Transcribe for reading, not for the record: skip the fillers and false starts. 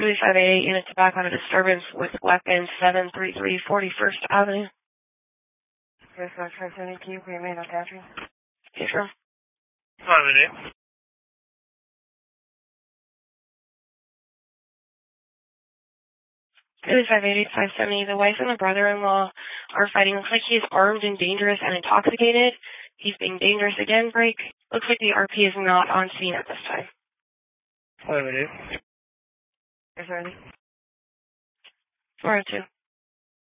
3588, unit to back on a disturbance with weapon 733 41st Avenue. Yes, sir. 570, can you remain on entry? Yes, sir. 588. It is 570. The wife and the brother-in-law are fighting. Looks like he's armed and dangerous and intoxicated. He's being dangerous again, break. Looks like the RP is not on scene at this time. 588. Yes, sir. 402.